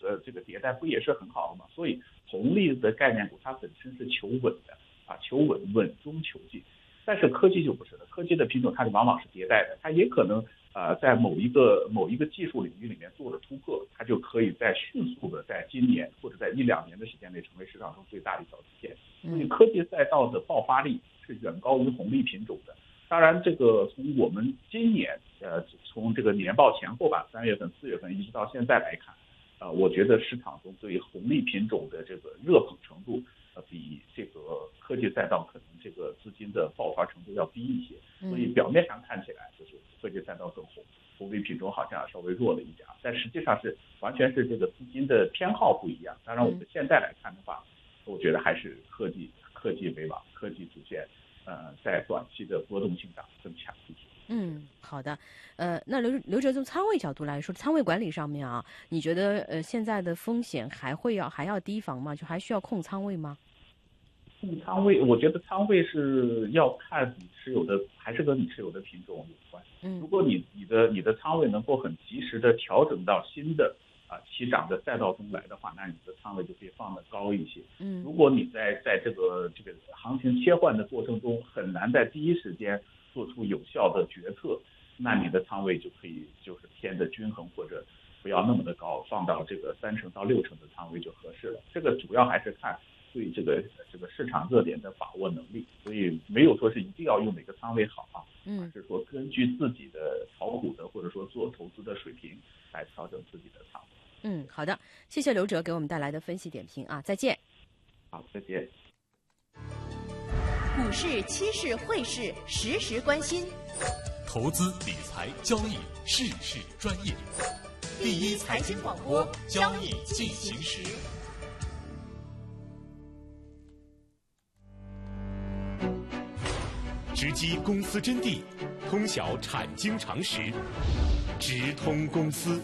这个迭代不也是很好的吗？所以红利的概念股它本身是求稳的求稳，稳中求进。但是科技就不是了，科技的品种它往往是迭代的，它也可能在某一个技术领域里面做了突破，它就可以在迅速的在今年或者在1-2年的时间内成为市场中最大的一条支线。所以科技赛道的爆发力是远高于红利品种的。当然，这个从我们今年从这个年报前后吧，3月份、4月份一直到现在来看，我觉得市场中对红利品种的这个热捧程度，比这个科技赛道可能这个资金的爆发程度要低一些。所以表面上看起来就是科技赛道更红，红利品种好像稍微弱了一点，但实际上是完全是这个资金的偏好不一样。当然，我们现在来看的话，我觉得还是科技为王，科技出现在短期的波动性上更强一些。 好的。那刘哲从仓位角度来说，仓位管理上面啊，你觉得现在的风险还要提防吗？就还需要控仓位吗？ 控仓位，我觉得仓位是要看你持有的，还是跟你持有的品种有关。如果你的仓位能够很及时的调整到新的起涨的赛道中来的话，那你的仓位就可以放得高一些。如果你在这个行情切换的过程中很难在第一时间做出有效的决策，那你的仓位就可以就是偏的均衡，或者不要那么的高，放到这个3成到6成的仓位就合适了。这个主要还是看对这个市场热点的把握能力，所以没有说是一定要用哪个仓位好而是说根据自己的炒股的或者说做投资的水平来调整自己的仓位。 好的，谢谢刘哲给我们带来的分析点评再见。 好，再见。 股市、期市、汇市，时时关心。 投资理财交易，事事专业。第一财经广播，交易进行时。直击公司真谛，通晓产经常识，直通公司。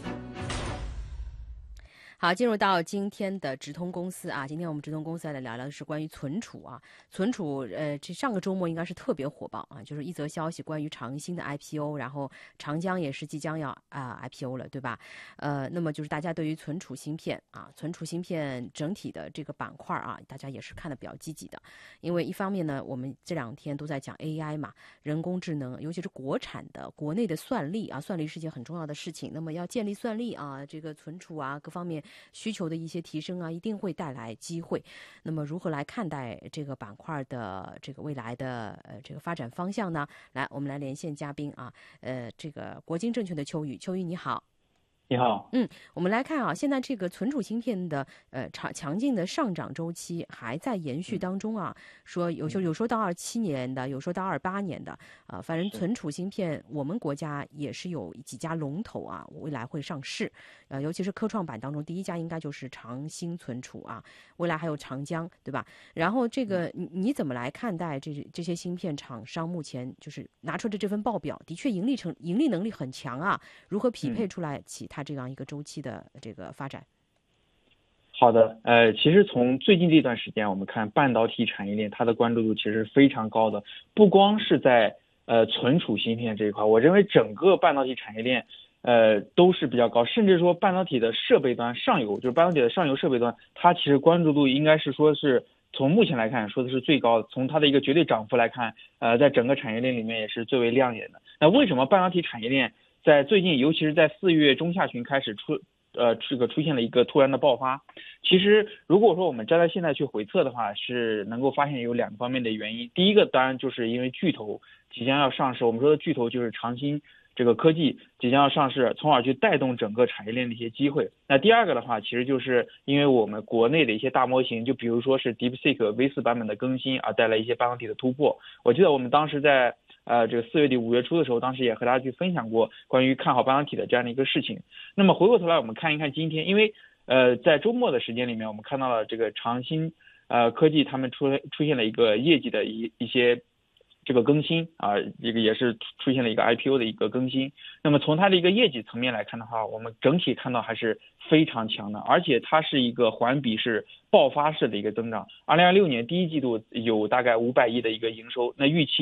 好，进入到今天的直通公司今天我们直通公司来聊聊的是关于存储存储这上个周末应该是特别火爆就是一则消息关于长兴的 IPO， 然后长江也是即将要IPO 了，对吧？那么就是大家对于存储芯片整体的这个板块大家也是看得比较积极的，因为一方面呢，我们这2天都在讲 AI 嘛，人工智能，尤其是国产的国内的算力算力是件很重要的事情。那么要建立算力这个存储各方面需求的一些提升一定会带来机会。那么如何来看待这个板块的这个未来的这个发展方向呢？来，我们来连线嘉宾这个国金证券的邱宇你好。 你好。 我们来看现在这个存储芯片的强劲的上涨周期还在延续当中说有说到27年的，有说到28年的反正存储芯片我们国家也是有几家龙头未来会上市，尤其是科创板当中第一家应该就是长兴存储未来还有长江，对吧？然后这个你怎么来看待这些芯片厂商目前就是拿出的这份报表，的确盈利能力很强如何匹配出来起它这样一个周期的这个发展？ 好的，其实从最近这段时间，我们看半导体产业链它的关注度其实非常高的，不光是在存储芯片这一块，我认为整个半导体产业链都是比较高，甚至说半导体的设备端上游，就是半导体的上游设备端，它其实关注度应该是说是从目前来看说的是最高的，从它的一个绝对涨幅来看，在整个产业链里面也是最为亮眼的。那为什么半导体产业链在最近，尤其是在4月中下旬开始出现了一个突然的爆发？其实如果说我们站在现在去回测的话，是能够发现有2个方面的原因。第一个当然就是因为巨头即将要上市，我们说的巨头就是长兴这个科技即将要上市，从而去带动整个产业链的一些机会。那第2个的话，其实就是因为我们国内的一些大模型，就比如说是 DeepSeek V4版本的更新带来一些半导体的突破。我记得我们当时在这个4月底5月初的时候，当时也和大家去分享过关于看好半导体的这样的一个事情。那么回过头来我们看一看今天，因为在周末的时间里面，我们看到了这个长兴科技他们出现了一个业绩的一些这个更新这个也是出现了一个 IPO 的一个更新。那么从它的一个业绩层面来看的话，我们整体看到还是非常强的，而且它是一个环比是爆发式的一个增长。2026年第1季度有大概500亿的一个营收，那预期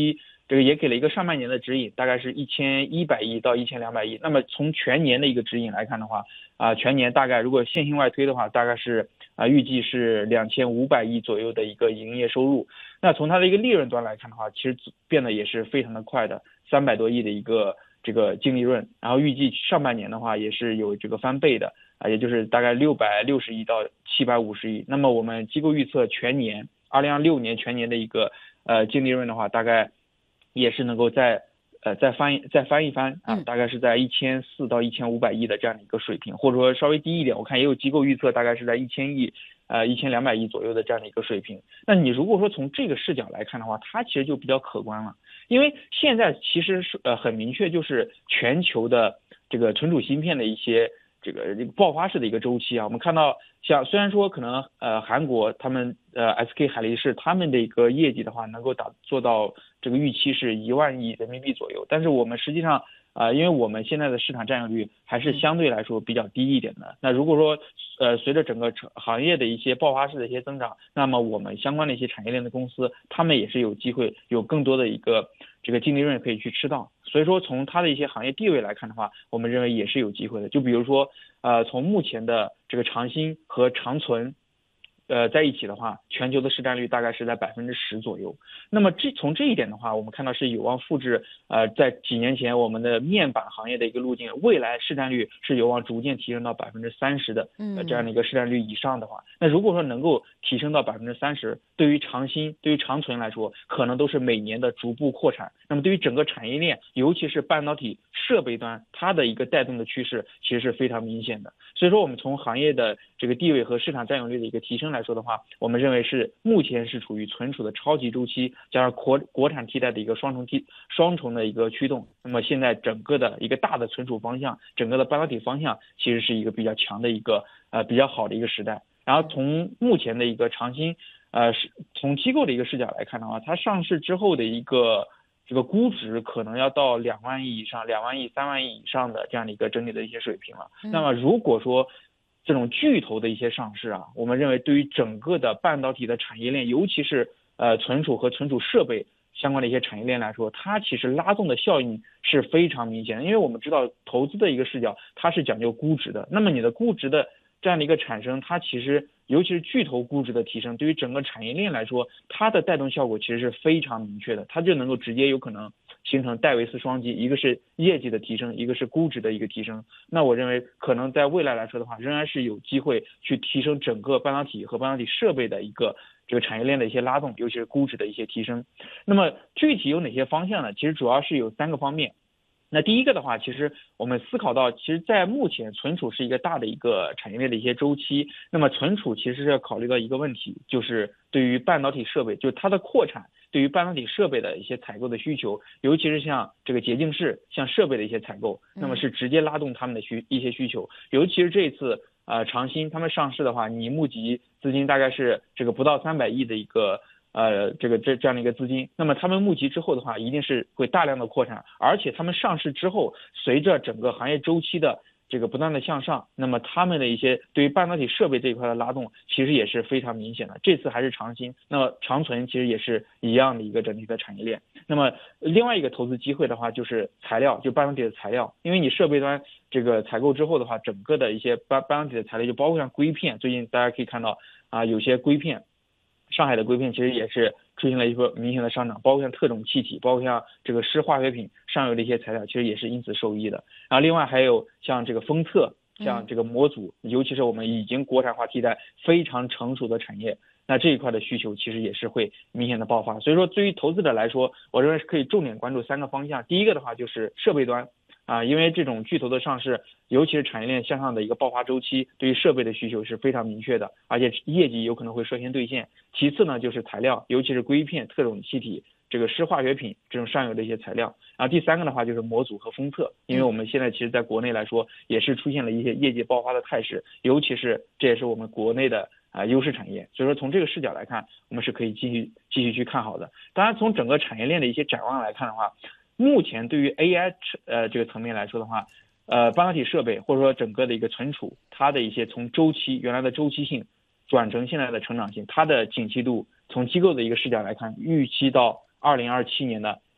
这个也给了一个上半年的指引，大概是1100亿到1200亿。那么从全年的一个指引来看的话，全年大概如果线性外推的话，大概是预计是2500亿左右的一个营业收入。那从它的一个利润端来看的话，其实变得也是非常的快的，300多亿的一个这个净利润，然后预计上半年的话也是有这个翻倍的也就是大概660亿到750亿。那么我们机构预测全年2026年全年的一个净利润的话，大概也是能够再翻一番大概是在1400到1500亿的这样的一个水平，或者说稍微低一点，我看也有机构预测大概是在1000亿1200亿左右的这样的一个水平。那你如果说从这个视角来看的话，它其实就比较可观了，因为现在其实是很明确，就是全球的这个存储芯片的一些这个爆发式的一个周期我们看到像虽然说可能韩国他们SK 海力士他们的一个业绩的话能够做到这个预期是1万亿人民币左右，但是我们实际上因为我们现在的市场占有率还是相对来说比较低一点的。那如果说随着整个行业的一些爆发式的一些增长，那么我们相关的一些产业链的公司，他们也是有机会有更多的一个这个净利润可以去吃到。所以说从它的一些行业地位来看的话，我们认为也是有机会的。就比如说从目前的这个长芯和长存在一起的话，全球的市占率大概是在10%左右。那么从这一点的话，我们看到是有望复制在几年前我们的面板行业的一个路径，未来市占率是有望逐渐提升到30%的这样的一个市占率以上的话，那如果说能够提升到30%，对于长芯对于长存来说，可能都是每年的逐步扩产。那么对于整个产业链，尤其是半导体设备端，它的一个带动的趋势其实是非常明显的。所以说我们从行业的这个地位和市场占有率的一个提升来说的话，我们认为是目前是处于存储的超级周期，加上国产替代的一个双重的一个驱动。那么现在整个的一个大的存储方向，整个的半导体方向其实是一个比较强的一个比较好的一个时代。然后从目前的一个长芯从机构的一个视角来看的话，它上市之后的一个这个估值可能要到2万亿以上，2万亿3万亿以上的这样的一个整体的一些水平了。那么如果说这种巨头的一些上市我们认为对于整个的半导体的产业链，尤其是存储和存储设备相关的一些产业链来说，它其实拉动的效应是非常明显的。因为我们知道投资的一个视角，它是讲究估值的，那么你的估值的这样的一个产生，它其实尤其是巨头估值的提升，对于整个产业链来说，它的带动效果其实是非常明确的，它就能够直接有可能形成戴维斯双击，一个是业绩的提升，一个是估值的一个提升。那我认为可能在未来来说的话，仍然是有机会去提升整个半导体和半导体设备的一个这个产业链的一些拉动，尤其是估值的一些提升。那么具体有哪些方向呢？其实主要是有3个方面。那第一个的话，其实我们思考到，其实在目前存储是一个大的一个产业链的一些周期，那么存储其实是要考虑到一个问题，就是对于半导体设备，就是它的扩产对于半导体设备的一些采购的需求，尤其是像这个洁净室像设备的一些采购，那么是直接拉动他们的一些需求。尤其是这一次长芯他们上市的话，你募集资金大概是这个不到300亿的一个这样的一个资金，那么他们募集之后的话，一定是会大量的扩产，而且他们上市之后，随着整个行业周期的这个不断的向上，那么他们的一些对于半导体设备这一块的拉动，其实也是非常明显的。这次还是长芯，那么长存其实也是一样的一个整体的产业链。那么另外一个投资机会的话，就是材料，就半导体的材料，因为你设备端这个采购之后的话，整个的一些半导体的材料，就包括像硅片，最近大家可以看到有些硅片。上海的硅片其实也是出现了一个明显的上涨，包括像特种气体，包括像这个湿化学品上游的一些材料，其实也是因此受益的。然后另外还有像这个封测，像这个模组，尤其是我们已经国产化替代非常成熟的产业，那这一块的需求其实也是会明显的爆发。所以说对于投资者来说，我认为是可以重点关注3个方向。第一个的话就是设备端因为这种巨头的上市，尤其是产业链向上的一个爆发周期，对于设备的需求是非常明确的，而且业绩有可能会率先兑现。其次呢就是材料，尤其是硅片、特种气体、这个湿化学品这种上游的一些材料。然后第3个的话就是模组和封测，因为我们现在其实在国内来说也是出现了一些业绩爆发的态势，尤其是这也是我们国内的优势产业。所以说从这个视角来看，我们是可以继续去看好的。当然从整个产业链的一些展望来看的话，目前对于 AI 这个层面来说的话，半导体设备或者说整个的一个存储，它的一些从周期原来的周期性转成现在的成长性，它的景气度从机构的一个视角来看，预期到2027年的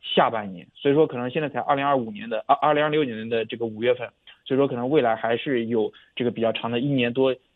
下半年，所以说可能现在才2026年的这个5月份，所以说可能未来还是有这个比较长的1年多